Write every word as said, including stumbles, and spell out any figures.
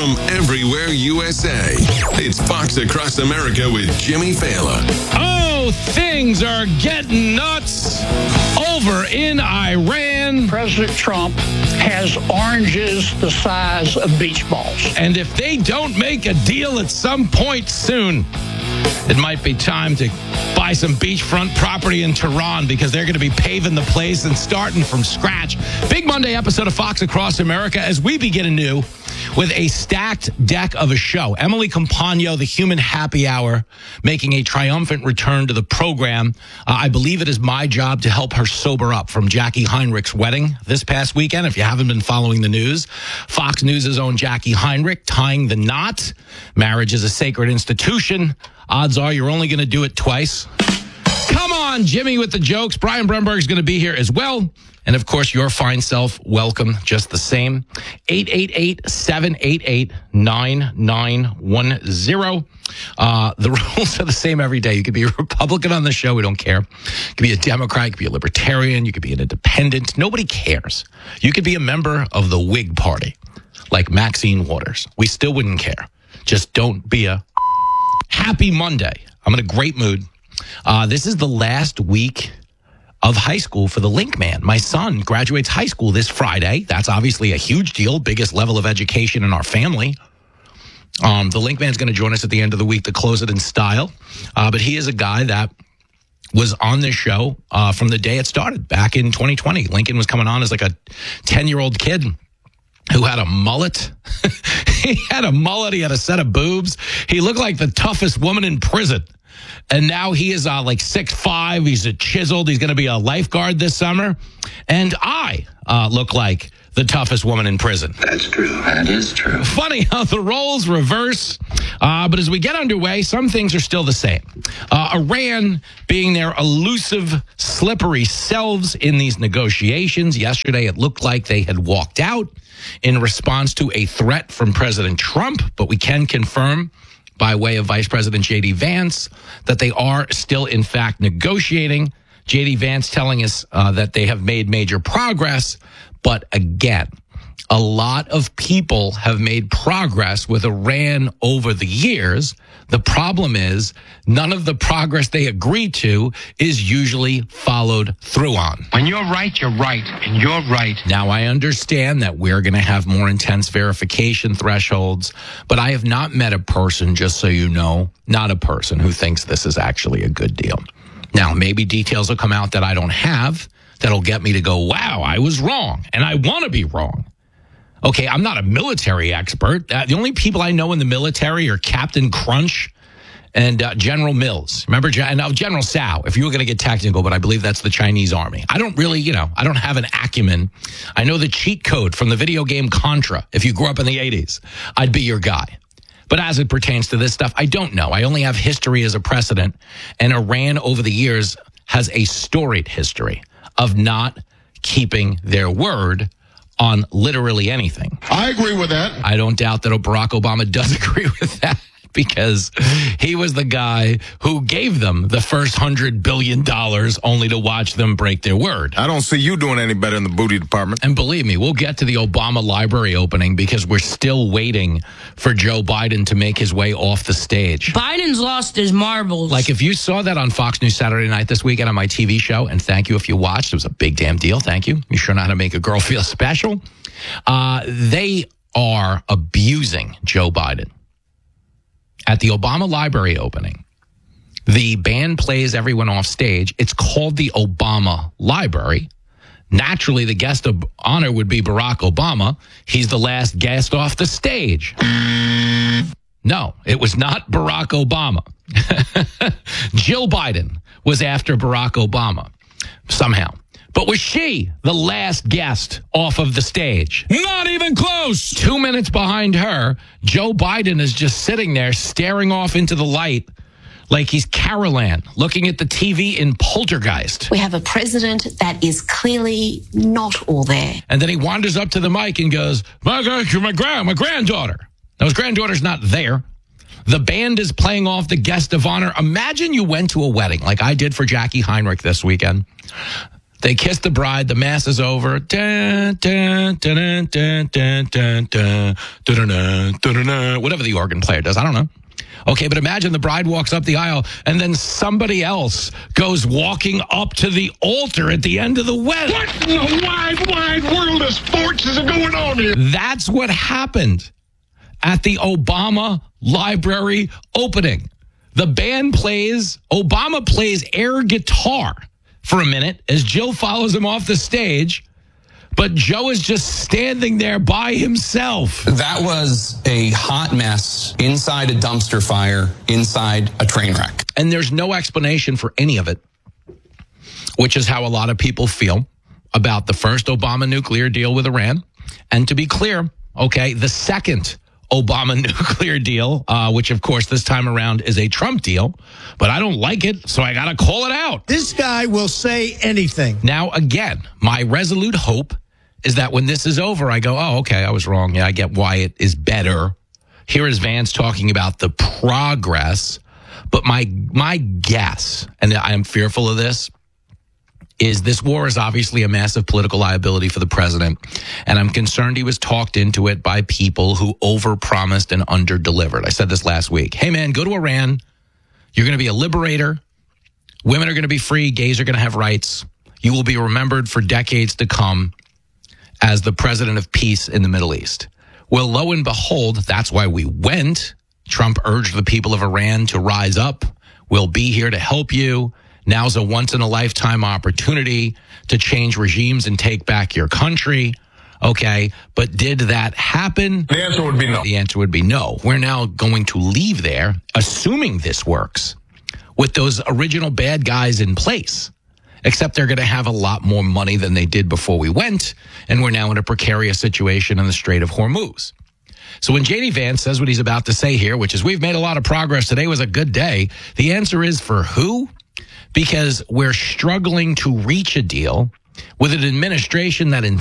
from everywhere U S A. It's Fox Across America with Jimmy Fallon. Oh, things are getting nuts over in Iran. President Trump has oranges the size of beach balls. And if they don't make a deal at some point soon, it might be time to buy some beachfront property in Tehran because they're going to be paving the place and starting from scratch. Big Monday episode of Fox Across America as we begin anew with a stacked deck of a show. Emily Compagno, the human happy hour, making a triumphant return to the program. Uh, I believe it is my job to help her sober up from Jackie Heinrich's wedding this past weekend. If you haven't been following the news, Fox News' own Jackie Heinrich tying the knot. Marriage is a sacred institution. Odds are you're only going to do it twice. Come on, Jimmy with the jokes. Brian Bremberg is going to be here as well. And, of course, your fine self, welcome just the same. eight eight eight, seven eight eight, nine nine one zero. Uh, the rules are the same every day. You could be a Republican on the show. We don't care. You could be a Democrat. You could be a Libertarian. You could be an independent. Nobody cares. You could be a member of the Whig Party, like Maxine Waters. We still wouldn't care. Just don't be a happy Monday. I'm in a great mood. Uh, this is the last week of high school for the Link Man. My son graduates high school this Friday. That's obviously a huge deal, biggest level of education in our family. Um, the Link Man's going to join us at the end of the week to close it in style. Uh, but he is a guy that was on this show uh, from the day it started back in twenty twenty. Lincoln was coming on as like a ten-year-old kid who had a mullet. He had a mullet. He had a set of boobs. He looked like the toughest woman in prison. And now he is uh, like six five. He's a chiseled. He's going to be a lifeguard this summer. And I uh, look like the toughest woman in prison. That's true. That is true. Funny how the roles reverse. Uh, but as we get underway, some things are still the same. Uh, Iran being their elusive, slippery selves in these negotiations. Yesterday, it looked like they had walked out in response to a threat from President Trump. But we can confirm by way of Vice President J D Vance that they are still, in fact, negotiating. J D Vance telling us uh, that they have made major progress. But again, a lot of people have made progress with Iran over the years. The problem is none of the progress they agree to is usually followed through on. When you're right, you're right, and you're right. Now, I understand that we're going to have more intense verification thresholds, but I have not met a person, just so you know, not a person who thinks this is actually a good deal. Now, maybe details will come out that I don't have that'll get me to go, wow, I was wrong, and I want to be wrong. Okay, I'm not a military expert. Uh, the only people I know in the military are Captain Crunch and uh, General Mills. Remember, and uh, General Sao, if you were going to get technical, but I believe that's the Chinese army. I don't really, you know, I don't have an acumen. I know the cheat code from the video game Contra. If you grew up in the eighties, I'd be your guy. But as it pertains to this stuff, I don't know. I only have history as a precedent, and Iran over the years has a storied history of not keeping their word on literally anything. I agree with that. I don't doubt that Barack Obama does agree with that because he was the guy who gave them the first one hundred billion dollars only to watch them break their word. I don't see you doing any better in the booty department. And believe me, we'll get to the Obama library opening because we're still waiting for Joe Biden to make his way off the stage. Biden's lost his marbles. Like if you saw that on Fox News Saturday night this weekend on my T V show, and thank you if you watched, it was a big damn deal. Thank you. You sure know how to make a girl feel special. Uh, they are abusing Joe Biden. At the Obama library opening, the band plays everyone off stage. It's called the Obama Library. Naturally, the guest of honor would be Barack Obama. He's the last guest off the stage. No, it was not Barack Obama. Jill Biden was after Barack Obama somehow. But was she the last guest off of the stage? Not even close. Two minutes behind her, Joe Biden is just sitting there staring off into the light like he's Carol Ann looking at the T V in Poltergeist. We have a president that is clearly not all there. And then he wanders up to the mic and goes, my, my, grand, my granddaughter. Now, his granddaughter's not there. The band is playing off the guest of honor. Imagine you went to a wedding like I did for Jackie Heinrich this weekend. They kiss the bride. The mass is over. Dun, dun, dun, dun, dun, dun, dun, dun, dun, dun, dun, whatever the organ player does. I don't know. Okay, but imagine the bride walks up the aisle and then somebody else goes walking up to the altar at the end of the wedding. What in the wide, wide world of sports is going on here? That's what happened at the Obama Library opening. The band plays, Obama plays air guitar for a minute as Jill follows him off the stage. But Joe is just standing there by himself. That was a hot mess inside a dumpster fire, inside a train wreck. And there's no explanation for any of it, which is how a lot of people feel about the first Obama nuclear deal with Iran. And to be clear, okay, the second Obama nuclear deal, uh, which, of course, this time around is a Trump deal. But I don't like it, so I got to call it out. This guy will say anything. Now, again, my resolute hope is that when this is over, I go, oh, okay, I was wrong. Yeah, I get why it is better. Here is Vance talking about the progress. But my my guess, and I am fearful of this, is this war is obviously a massive political liability for the president. And I'm concerned he was talked into it by people who overpromised and underdelivered. I said this last week. Hey, man, go to Iran. You're going to be a liberator. Women are going to be free. Gays are going to have rights. You will be remembered for decades to come as the president of peace in the Middle East. Well, lo and behold, that's why we went. Trump urged the people of Iran to rise up. We'll be here to help you. Now's a once-in-a-lifetime opportunity to change regimes and take back your country. Okay, but did that happen? The answer would be no. The answer would be no. We're now going to leave there, assuming this works, with those original bad guys in place. Except they're going to have a lot more money than they did before we went, and we're now in a precarious situation in the Strait of Hormuz. So when J D Vance says what he's about to say here, which is we've made a lot of progress, today was a good day, the answer is for who? Because we're struggling to reach a deal with an administration that in